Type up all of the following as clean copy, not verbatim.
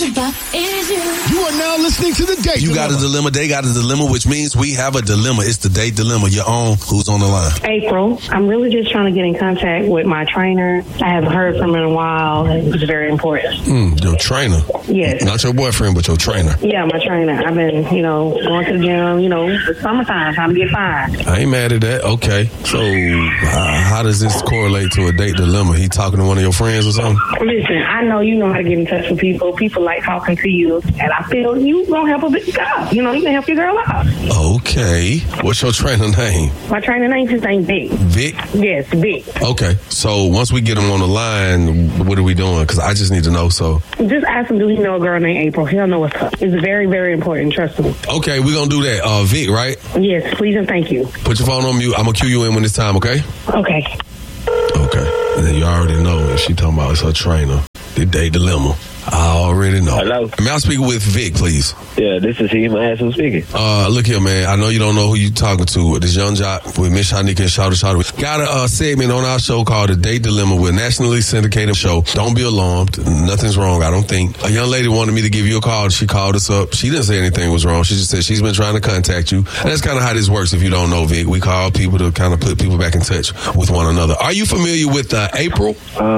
You are now listening to The Date Dilemma. You got a dilemma, they got a dilemma, which means we have a dilemma. It's the Date Dilemma. Your own. Who's on the line? April. I'm really just trying to get in contact with my trainer. I haven't heard from him in a while. It's very important. Your trainer? Yes. Not your boyfriend, but your trainer. Yeah, my trainer. I've been, going to the gym, it's summertime, time to get fine. I ain't mad at that. Okay. So how does this correlate to a date dilemma? He talking to one of your friends or something? Listen, I know you know how to get in touch with people. People like talking to you. And I feel you gonna help a big guy. You can help your girl out. Okay. What's your trainer name? My trainer name is Vic. Vic? Yes, Vic. Okay. So once we get him on the line, what are we doing? Because I just need to know. So just ask him, do he know a girl named April? He'll know what's up. It's very, very important. Trust me. Okay, we're going to do that. Vic, right? Yes, please and thank you. Put your phone on mute. I'm going to cue you in when it's time, okay? Okay. Okay. And then you already know if she talking about it's her trainer. The Date Dilemma. I already know. Hello? May I speak with Vic, please? Yeah, this is he. My ass who's speaking. Look here, man. I know you don't know who you talking to. This young jock with Miss Shanika and Shawty. Got a segment on our show called The Date Dilemma. We're a nationally syndicated show. Don't be alarmed. Nothing's wrong, I don't think. A young lady wanted me to give you a call. She called us up. She didn't say anything was wrong. She just said she's been trying to contact you. And that's kind of how this works if you don't know, Vic. We call people to kind of put people back in touch with one another. Are you familiar with April?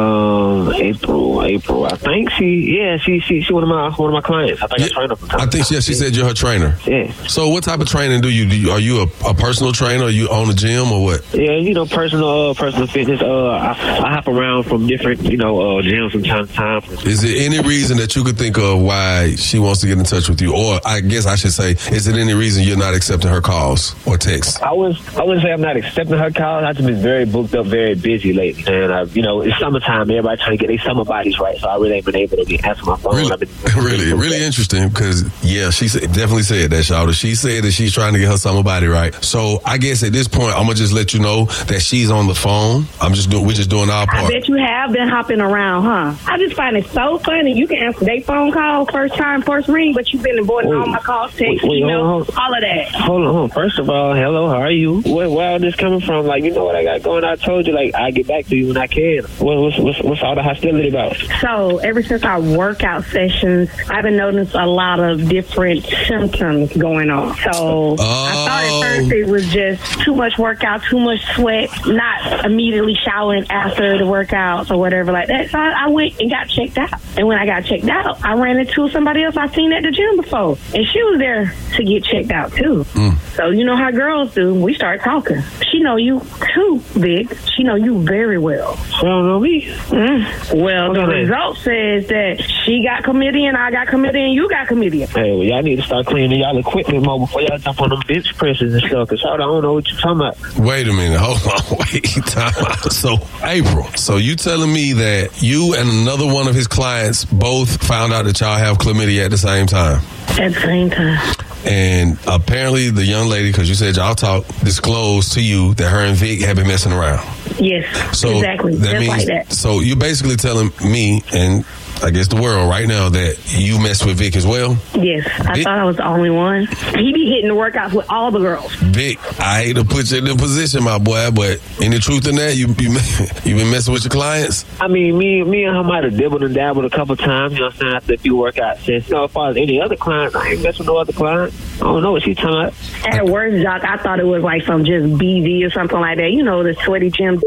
April. I think she's one of my clients. I think I trained her from time. I think she said you're her trainer. Yeah. So what type of training do you do? Are you a personal trainer? Are you own a gym or what? Yeah, personal fitness. I hop around from different gyms from time to time. Is there any reason that you could think of why she wants to get in touch with you? Or I guess I should say, is there any reason you're not accepting her calls or texts? I wouldn't say I'm not accepting her calls. I've just been very booked up, very busy lately. And it's summertime. Everybody trying to get their summer bodies right. So I really ain't been able to answer my phone. Really interesting because, she definitely said that, Shawty. She said that she's trying to get her summer body right. So I guess at this point, I'm going to just let you know that she's on the phone. We're just doing our part. I bet you have been hopping around, huh? I just find it so funny. You can answer their phone call first time, first ring, but you've been avoiding all my calls, texts, emails, all of that. Hold on. First of all, hello, how are you? Where all this coming from? Like, you know what I got going? I told you, I'll get back to you when I can. What's all the hostility about? So ever since our workout sessions, I've been noticing a lot of different symptoms going on. So I thought at first it was just too much workout, too much sweat, not immediately showering after the workouts or whatever like that. So I went and got checked out. And when I got checked out, I ran into somebody else I seen at the gym before. And she was there to get checked out too. So you know how girls do. We start talking. She know you too, Vic. She know you very well. She don't know me. Well, the result says that she got chlamydia and I got chlamydia and you got chlamydia. Hey, well, y'all need to start cleaning y'all equipment more before y'all jump on them bench presses and stuff, because I don't know what you're talking about. Wait a minute. Hold on. Time out. So, April, so you telling me that you and another one of his clients both found out that y'all have chlamydia at the same time? At the same time. And apparently the young lady, because you said y'all talk, disclosed to you that her and Vic have been messing around. Yes, so exactly. That just means, like that. So you're basically telling me and I guess the world right now that you mess with Vic as well? Yes, I thought I was the only one. He be hitting the workouts with all the girls. Vic, I hate to put you in the position, my boy, but any truth in that? You been messing with your clients? I mean, me and her might have dibbled and dabbled a couple times, you know what I'm saying, after a few workout sessions. As far as any other clients, I ain't messing with no other clients. I don't know what she's talking about. At worst, Jock, I thought it was like some just BV or something like that. You know, the sweaty gym,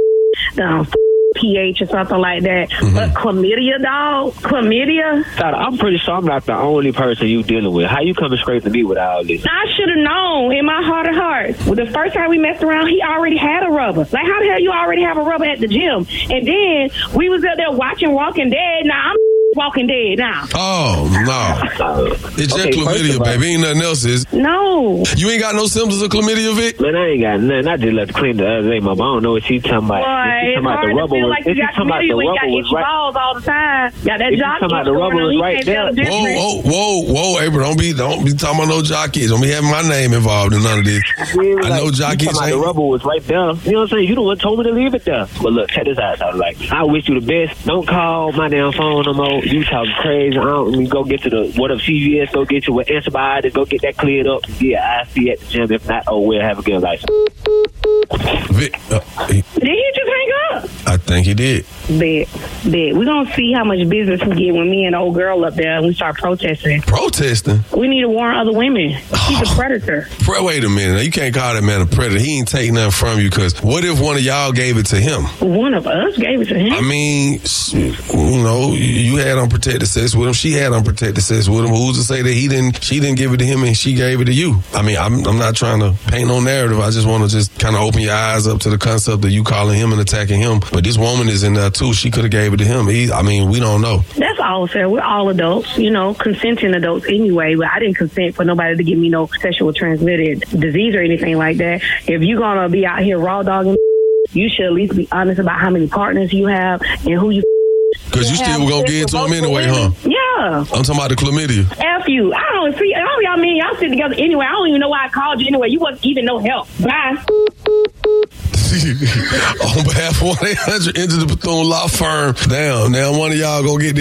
pH or something like that. But chlamydia, dog? Chlamydia? I'm pretty sure I'm not the only person you dealing with. How you coming straight to me with all this? I should have known in my heart of hearts. Well, the first time we messed around, he already had a rubber. Like, how the hell you already have a rubber at the gym? And then we was up there watching Walking Dead. Now I'm Walking Dead now. Oh, no. It's just chlamydia, baby. Ain't nothing else, is No. You ain't got no symptoms of chlamydia, Vic? Man, I ain't got nothing. I just left to clean the other day, Mom. I don't know what she's talking about. Boy, it's hard to feel like you got chlamydia when you got itchy balls all the time. Got that jock itch the rubber was right there. Whoa, April, don't be talking about no jock itch. Don't be having my name involved in none of this. I know jock itch. The rubber was right there. You know what I'm saying? You the one told me to leave it there. But look, check this out. I was like, I wish you the best. Don't call my damn phone no more. You talking crazy. Go get to the what up CVS. Go get you with antibiotics. Go get that cleared up. Yeah, I see you at the gym. If not, oh well, have a good life. Vic, did he just hang up? I think he did. Bet. We're going to see how much business we get when me and the old girl up there and we start protesting. Protesting? We need to warn other women. He's a predator. Wait a minute. Now, you can't call that man a predator. He ain't taking nothing from you, because what if one of y'all gave it to him? One of us gave it to him? I mean, you know, you had unprotected sex with him. She had unprotected sex with him. Who's to say that she didn't give it to him and she gave it to you? I mean, I'm not trying to paint no narrative. I just want to just kind of open your eyes up to the concept of you calling him and attacking him. But this woman is in there too. She could have gave it to him. I mean, we don't know. That's all fair. We're all adults, you know, consenting adults anyway. But I didn't consent for nobody to give me no sexual transmitted disease or anything like that. If you're going to be out here raw dogging, you should at least be honest about how many partners you have and who you. Because you still were going to give it to him anyway, huh? Yeah. I'm talking about the chlamydia. F you. I don't see. All y'all mean y'all sit together anyway. I don't even know why I called you anyway. You wasn't even no help. Bye. On behalf of 1-800 Enter the Bethune Law Firm. Damn, now one of y'all go get this.